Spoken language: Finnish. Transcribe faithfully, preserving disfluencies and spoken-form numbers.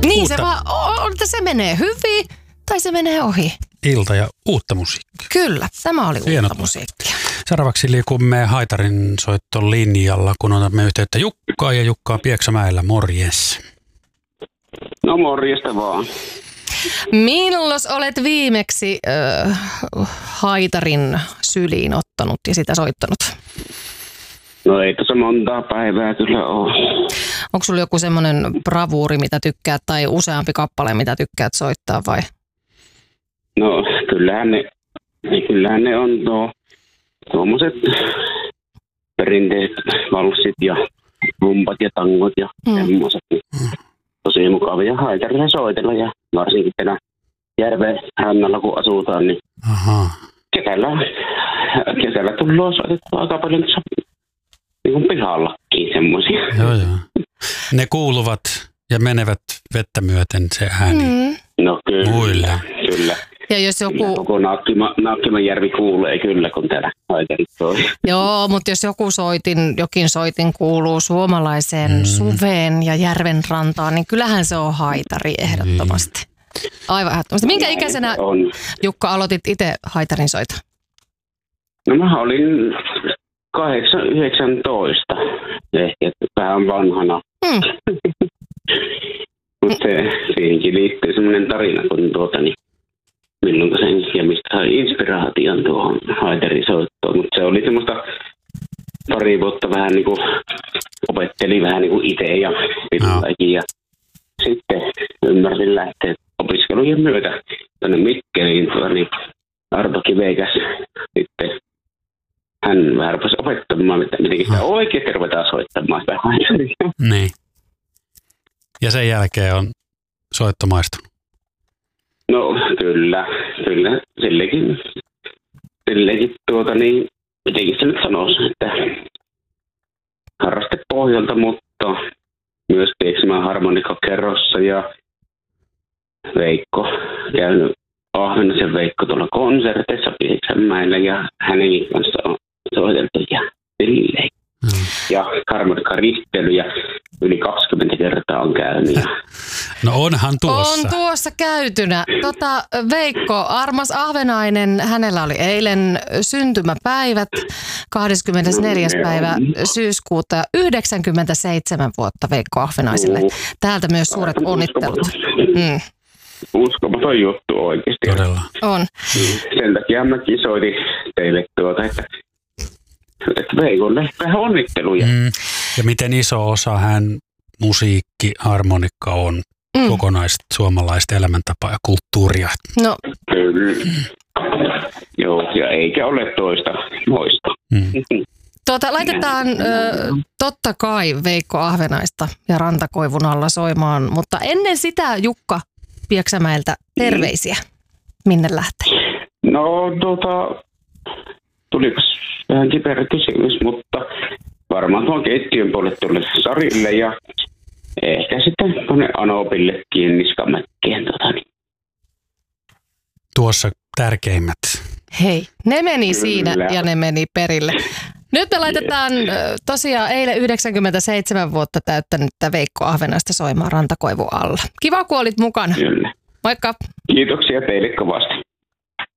Niin uutta... se vaan, on, se menee hyvin tai se menee ohi. Ilta ja uutta musiikkia. Kyllä, tämä oli Hienot. uutta musiikkia. Seuraavaksi liikumme Haitarin soittolinjalla, kun otamme yhteyttä Jukkaa ja Jukkaa Pieksämäellä. Morjes. No morjesta vaan. Milloin olet viimeksi äh, Haitarin syliin ottanut ja sitä soittanut? No ei tässä montaa päivää kyllä ole. Onko sulla joku semmoinen bravuuri, mitä tykkäät, tai useampi kappale, mitä tykkäät soittaa vai? No kyllähän ne, kyllähän ne on tuo, tuommoiset perinteiset valssit ja rumpat ja tangot ja mm. semmoiset. Tosi mukavia Haitarilla soitella ja varsinkin tänä järven rannalla kun asutaan, niin Aha. kesällä, kesällä tullaan soitettua aika paljon tuossa niin kuin pihallakin semmoisia. Joo, joo. Ne kuuluvat ja menevät vettä myöten se ääni. Mm. No kyllä, Muille. kyllä. Ja jos joku... Kyllä koko Naakkima, Naakkimajärvi kuulee kyllä, kun täällä Haitarit soi. Joo, mutta jos joku soitin, jokin soitin kuuluu suomalaiseen Mm. suveen ja järven rantaan, niin kyllähän se on Haitari ehdottomasti. Aivan ehdottomasti. Minkä Näin ikäisenä, se on. Jukka, aloitit itse Haitarin soita? No mä olin kahdeksan yhdeksäntoista, ehkä vähän vanhana. Mm. Mutta se, siihenkin liittyy semmoinen tarina, kun tuota, niin milloin sen ja mistä sai inspiraation tuohon Haitarin soittoon. Mutta se oli semmoista pari vuotta vähän niin kuin opetteli vähän niin kuin itse ja pitämäkin. Ja sitten ymmärsin lähteä opiskelujen myötä tuonne Mikkeliin, tuota, niin Arto Kivekäs sitten hän vähän rupesi opettamaan, että miten sitä oikeasti ruvetaan soittamaan sitä Haitaria. Niin. Ja sen jälkeen on soittomaistunut. No kyllä, kyllä. Sillekin, sillekin tuota niin, mitenkin se nyt sanoisi, että harraste pohjalta, mutta myös Pieksämään harmonikkakerrossa ja Veikko, käynyt Ahvenaisen Veikko tuolla konserteissa Pieksämäellä ja hänenkin kanssa on soiteltu ja silleen. Mm. Ja harmonikkaristeily ja yli kaksikymmentä kertaa on käynyt. Ja... No onhan tuossa. On tuossa käytynä. Tota, Veikko, armas Ahvenainen, hänellä oli eilen syntymäpäivät, kahdeskymmenesneljäs päivä syyskuuta, yhdeksänkymmentäseitsemän vuotta Veikko Ahvenaiselle. Täältä myös suuret onnittelut. Mm. Uskomaton juttu oikeasti. Todella. On. Sen takia mäkin soitin teille tuota, että, että Veikolle vähän onnitteluja. Mm. Ja miten iso osa hän musiikki, harmonikka on mm. kokonaista suomalaista elämäntapaa ja kulttuuria. No. Kyllä. Joo, ja eikä ole toista moista. Mm. Tuota, laitetaan ö, totta kai Veikko Ahvenaista ja Rantakoivun alla soimaan, mutta ennen sitä Jukka Pieksämäeltä terveisiä. Minne lähtee? No tuota, tulipas vähän kiperä kysymys, mutta varmaan tuon keittiön puolelle tuolle Sarille ja ehkä sitten tuonne Anopillekin Niskamäkkeen. Tuota, niin. Tuossa tärkeimmät. Hei, ne meni Kyllä. siinä ja ne meni perille. Nyt me laitetaan tosiaan eilen yhdeksänkymmentäseitsemän vuotta täyttänyttä Veikko Ahvenaista soimaan Rantakoivun alla. Kiva, kun olit mukana. Kyllä. Moikka. Kiitoksia teille kovasti.